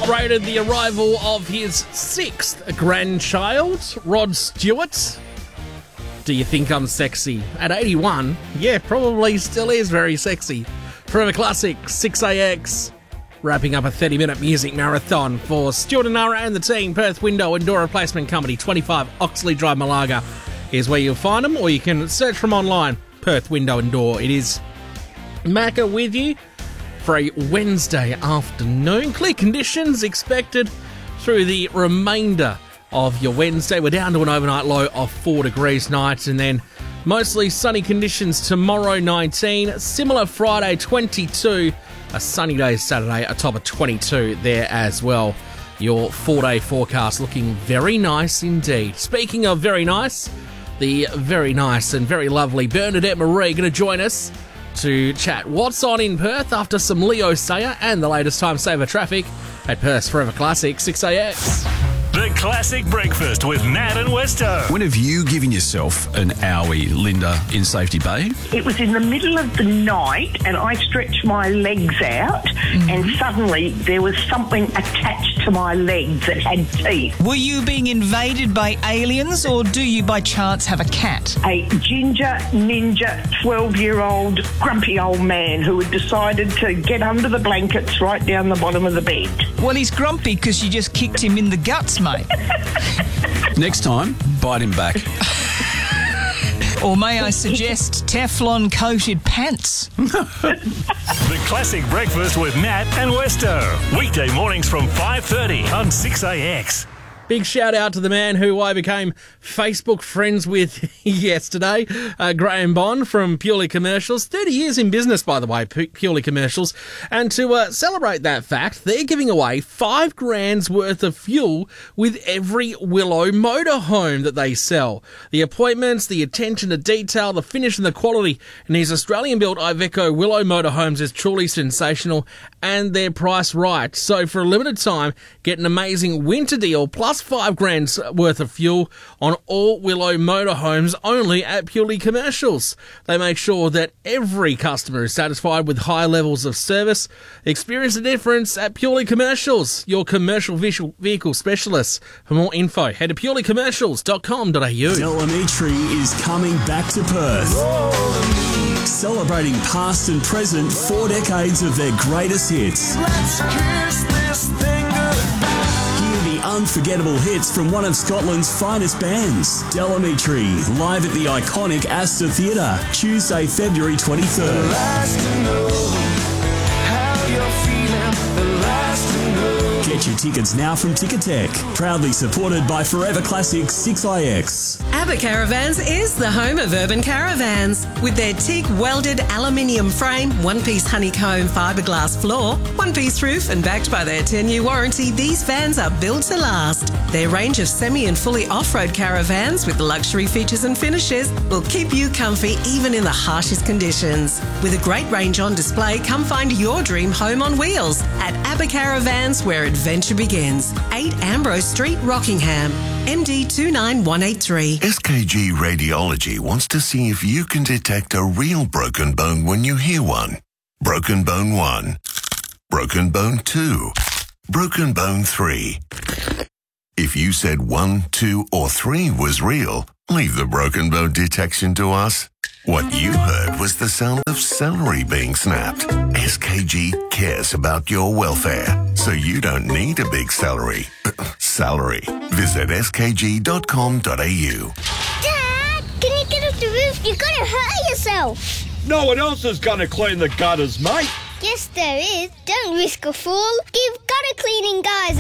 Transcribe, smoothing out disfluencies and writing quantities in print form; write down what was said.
celebrated the arrival of his 6th grandchild, Rod Stewart. Do you think I'm sexy? At 81, yeah, probably still is very sexy. Forever Classic, 6AX, wrapping up a 30-minute music marathon for Stuart and Nara and the team. Perth Window and Door Replacement Company, 25 Oxley Drive, Malaga is where you'll find them, or you can search from online, Perth Window and Door. It is Macca with you for a Wednesday afternoon. Clear conditions expected through the remainder of your Wednesday. We're down to an overnight low of 4 degrees tonight, and then mostly sunny conditions tomorrow, 19. Similar Friday, 22. A sunny day Saturday, a top of 22 there as well. Your 4-day forecast looking very nice indeed. Speaking of very nice, the very nice and very lovely Bernadette Marie going to join us to chat what's on in Perth after some Leo Sayer and the latest time saver traffic at Perth's Forever Classic, 6AX. The Classic Breakfast with Nat and Westo. When have you given yourself an owie, Linda, in Safety Bay? It was in the middle of the night and I stretched my legs out and suddenly there was something attached to my legs that had teeth. Were you being invaded by aliens or do you by chance have a cat? A ginger, ninja, 12-year-old, grumpy old man who had decided to get under the blankets right down the bottom of the bed. Well, he's grumpy because you just kicked him in the guts, mate. Next time, bite him back. Or may I suggest Teflon-coated pants? The Classic Breakfast with Nat and Westo. Weekday mornings from 5:30 on 6AX. Big shout out to the man who I became Facebook friends with yesterday, Graham Bond from Purely Commercials. 30 years in business, by the way, Purely Commercials. And to celebrate that fact, they're giving away $5,000 worth of fuel with every Willow motorhome that they sell. The appointments, the attention to detail, the finish and the quality in these Australian-built Iveco Willow motorhomes is truly sensational, and they're priced right. So for a limited time, get an amazing winter deal plus $5,000 worth of fuel on all Willow motorhomes only at Purely Commercials. They make sure that every customer is satisfied with high levels of service. Experience the difference at Purely Commercials, your commercial vehicle specialists. For more info, head to purelycommercials.com.au. Delamitri is coming back to Perth. Celebrating past and present 4 decades of their greatest hits. Let's kiss this thing goodbye. Hear the unforgettable hits from one of Scotland's finest bands. Delamitri, live at the iconic Astor Theatre, Tuesday, February 23rd. The last to know how you're feeling. The last to know. Get your tickets now from Ticketek. Proudly supported by Forever Classic 6IX. ABBA Caravans is the home of urban caravans. With their teak welded aluminium frame, one-piece honeycomb fiberglass floor, one-piece roof, and backed by their 10-year warranty, these vans are built to last. Their range of semi and fully off-road caravans with luxury features and finishes will keep you comfy even in the harshest conditions. With a great range on display, come find your dream home on wheels at ABBA Caravans, where adventure begins. 8 Ambrose Street, Rockingham. MD 29183. SKG Radiology wants to see if you can detect a real broken bone when you hear one. Broken bone 1. Broken bone 2. Broken bone 3. If you said 1, 2, or 3 was real, leave the broken bone detection to us. What you heard was the sound of celery being snapped. SKG cares about your welfare, so you don't need a big salary. Visit skg.com.au. Dad, can you get off the roof? You're going to hurt yourself. No one else is going to clean the gutters, mate. Yes, there is. Don't risk a fall. Give gutter cleaning guys